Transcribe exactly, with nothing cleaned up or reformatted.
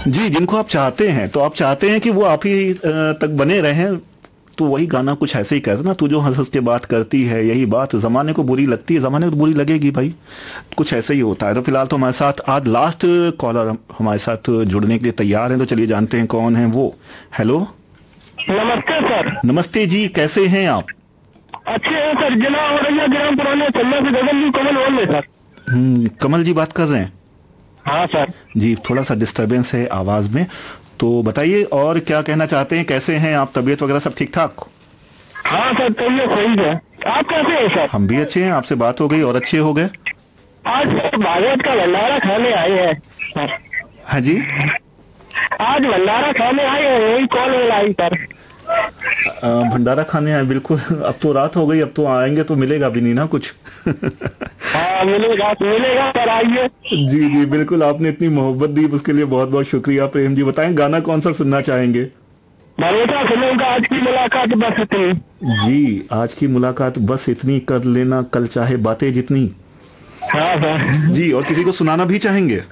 जी, जिनको आप चाहते हैं तो आप चाहते हैं कि वो आप ही अ, तक बने रहें, तो वही गाना कुछ ऐसे ही कहता ना, तू जो हंस हंस के बात करती है, यही बात जमाने को बुरी लगती है, जमाने को तो बुरी लगेगी भाई, कुछ ऐसे ही होता है। तो फिलहाल तो हमारे साथ आज लास्ट कॉलर हमारे साथ जुड़ने के लिए तैयार हैं, तो चलिए जानते हैं कौन है वो। हेलो, नमस्ते सर। नमस्ते जी, कैसे हैं आप? अच्छे हैं सर। जिला औरैया ग्राम पुराने चंदा से गगन जी कमल बोल रहे सर। हम्म, कमल जी बात कर रहे हैं? हाँ सर। जी, थोड़ा सा डिस्टरबेंस है आवाज में, तो बताइए और क्या कहना चाहते हैं, कैसे हैं आप, तबीयत वगैरह सब ठीक ठाक? हाँ सर, तबीयत सही है। आप कैसे हैं सर? हम भी अच्छे हैं, आपसे बात हो गई और अच्छे हो गए। आज सर भागवत का भंडारा खाने आए हैं सर। हाँ जी, आज भंडारा खाने आए हैं, वही कॉल मिलाई सर। अ, भंडारा खाने आए, बिल्कुल। अब तो रात हो गई, अब तो आएंगे तो मिलेगा भी नहीं ना कुछ। हाँ मिलेगा मिलेगा सर, आइए। जी जी बिल्कुल, आपने इतनी मोहब्बत दी उसके लिए बहुत बहुत शुक्रिया। प्रेम जी बताएं, गाना कौन सा सुनना चाहेंगे? भरोसा फिल्म का आज की मुलाकात बस इतनी। जी, आज की मुलाकात बस इतनी, कर लेना कल चाहे बातें जितनी। हाँ सर। जी, और किसी को सुनाना भी चाहेंगे?